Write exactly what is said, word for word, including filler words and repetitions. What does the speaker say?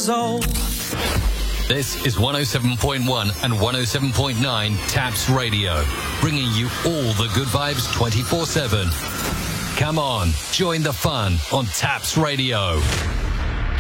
years old. This is one oh seven point one and one oh seven point nine Taps Radio, bringing you all the good vibes twenty-four seven. Come on, join the fun on Taps Radio.